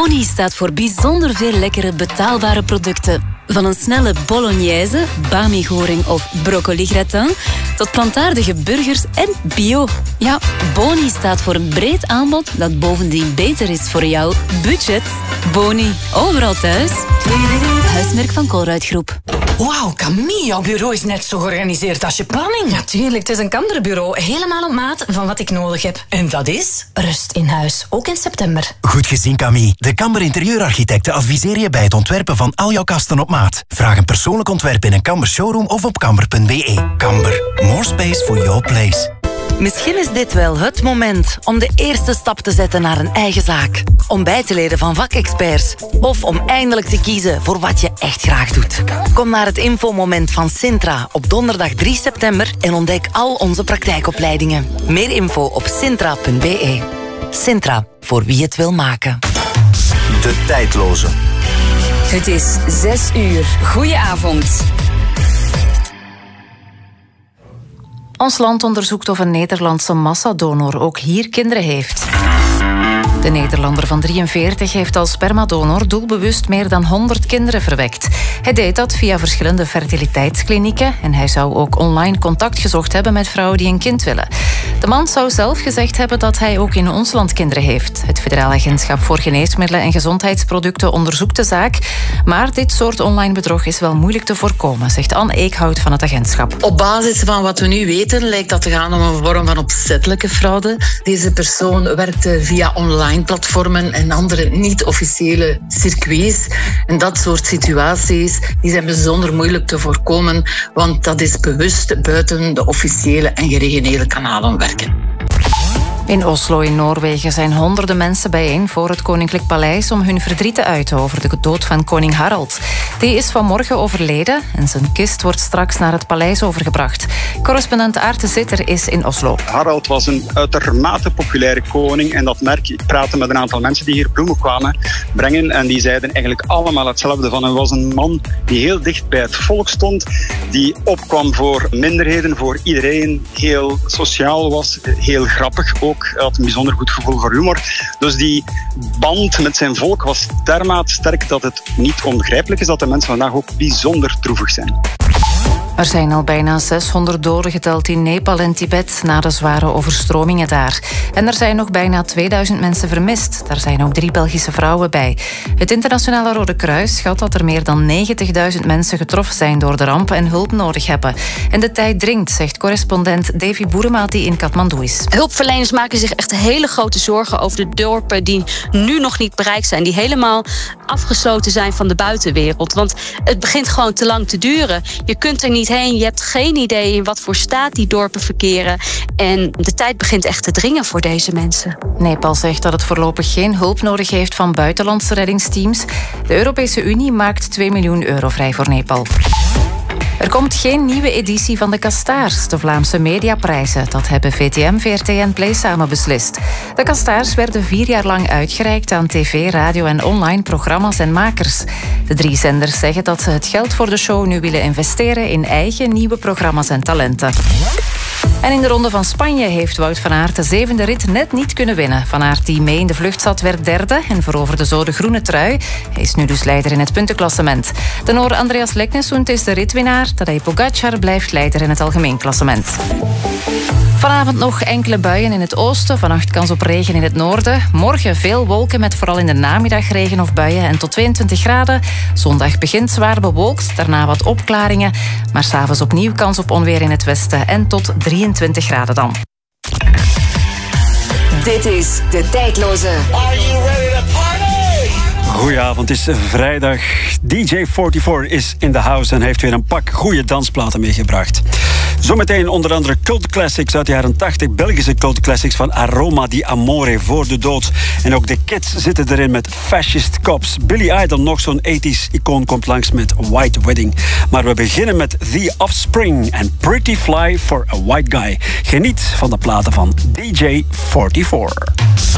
Boni staat voor bijzonder veel lekkere betaalbare producten. Van een snelle bolognese, bami-goring of broccoli-gratin tot plantaardige burgers en bio. Ja, Boni staat voor een breed aanbod dat bovendien beter is voor jouw budget. Boni, overal thuis. Huismerk van Colruyt Groep. Wauw, Camille, jouw bureau is net zo georganiseerd als je planning. Natuurlijk, het is een Kamder-bureau. Helemaal op maat van wat ik nodig heb. En dat is? Rust in huis, ook in september. Goed gezien, Camille. De Kamber interieurarchitecten adviseren je bij het ontwerpen van al jouw kasten op maat. Vraag een persoonlijk ontwerp in een Kamber showroom of op kamber.be. Kamber, more space for your place. Misschien is dit wel het moment om de eerste stap te zetten naar een eigen zaak. Om bij te leren van vakexperts. Of om eindelijk te kiezen voor wat je echt graag doet. Kom naar het infomoment van Sintra op donderdag 3 september en ontdek al onze praktijkopleidingen. Meer info op sintra.be. Sintra, voor wie het wil maken. De tijdloze. Het is 6 uur. Goedenavond. Ons land onderzoekt of een Nederlandse massadonor ook hier kinderen heeft. De Nederlander van 43 heeft als spermadonor doelbewust meer dan 100 kinderen verwekt. Hij deed dat via verschillende fertiliteitsklinieken en hij zou ook online contact gezocht hebben met vrouwen die een kind willen. De man zou zelf gezegd hebben dat hij ook in ons land kinderen heeft. Het Federaal Agentschap voor Geneesmiddelen en Gezondheidsproducten onderzoekt de zaak. Maar dit soort online bedrog is wel moeilijk te voorkomen, zegt Anne Eekhout van het agentschap. Op basis van wat we nu weten lijkt dat te gaan om een vorm van opzettelijke fraude. Deze persoon werkte via online platformen en andere niet-officiële circuits. En dat soort situaties die zijn bijzonder moeilijk te voorkomen, want dat is bewust buiten de officiële en geregeleerde kanalen werken. In Oslo in Noorwegen zijn honderden mensen bijeen voor het Koninklijk Paleis om hun verdriet te uiten over de dood van koning Harald. Die is vanmorgen overleden en zijn kist wordt straks naar het paleis overgebracht. Correspondent Aarte Zitter is in Oslo. Harald was een uitermate populaire koning en dat merk je. Ik praatte met een aantal mensen die hier bloemen kwamen brengen en die zeiden eigenlijk allemaal hetzelfde van. Hij was een man die heel dicht bij het volk stond, die opkwam voor minderheden, voor iedereen, heel sociaal was, heel grappig ook. Hij had een bijzonder goed gevoel voor humor. Dus die band met zijn volk was dermate sterk dat het niet onbegrijpelijk is dat de mensen vandaag ook bijzonder droevig zijn. Er zijn al bijna 600 doden geteld in Nepal en Tibet na de zware overstromingen daar. En er zijn nog bijna 2000 mensen vermist. Daar zijn ook 3 Belgische vrouwen bij. Het Internationale Rode Kruis schat dat er meer dan 90.000 mensen getroffen zijn door de ramp en hulp nodig hebben. En de tijd dringt, zegt correspondent Davy Boerema die in Kathmandu is. Hulpverleners maken zich echt hele grote zorgen over de dorpen die nu nog niet bereikt zijn. Die helemaal afgesloten zijn van de buitenwereld. Want het begint gewoon te lang te duren. Je kunt er niet heen. Je hebt geen idee in wat voor staat die dorpen verkeren. En de tijd begint echt te dringen voor deze mensen. Nepal zegt dat het voorlopig geen hulp nodig heeft van buitenlandse reddingsteams. De Europese Unie maakt 2 miljoen euro vrij voor Nepal. Er komt geen nieuwe editie van de Kastaars, de Vlaamse mediaprijzen. Dat hebben VTM, VRT en Play samen beslist. De Kastaars werden 4 jaar lang uitgereikt aan tv, radio en online programma's en makers. De 3 zenders zeggen dat ze het geld voor de show nu willen investeren in eigen nieuwe programma's en talenten. En in de Ronde van Spanje heeft Wout van Aert de 7e rit net niet kunnen winnen. Van Aert, die mee in de vlucht zat, werd 3e en veroverde zo de groene trui. Hij is nu dus leider in het puntenklassement. De Noor Andreas Leknesund is de ritwinnaar. Tadej Pogacar blijft leider in het algemeen klassement. Vanavond nog enkele buien in het oosten. Vannacht kans op regen in het noorden. Morgen veel wolken met vooral in de namiddag regen of buien en tot 22 graden. Zondag begint zwaar bewolkt, daarna wat opklaringen. Maar 's avonds opnieuw kans op onweer in het westen en tot 23 graden dan. Dit is De Tijdloze. Are you ready to party? Goedenavond, het is vrijdag. DJ44 is in the house en heeft weer een pak goede dansplaten meegebracht. Zometeen onder andere cult classics uit de jaren 80, Belgische cult classics van Aroma di Amore, Voor de Dood. En ook de Kids zitten erin met Fascist Cops. Billy Idol, nog zo'n 80s icoon, komt langs met White Wedding. Maar we beginnen met The Offspring en Pretty Fly for a White Guy. Geniet van de platen van DJ44.